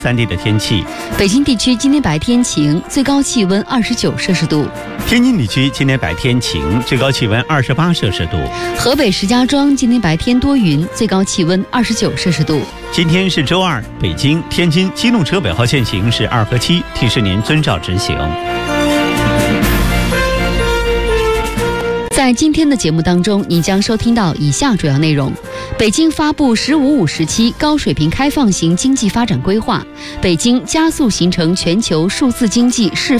3地的天气。 北京地区今天白天晴，最高气温29摄氏度。 天津地区今天白天晴，最高气温28摄氏度。 河北石家庄今天白天多云，最高气温29摄氏度。 今天是周二，北京、天津机动车尾号限行是2和7，提示您遵照执行。 在今天的节目当中，你将收听到以下主要内容：北京发布“15五”时期高水平开放型经济发展规划，北京加速形成全球数字经济示范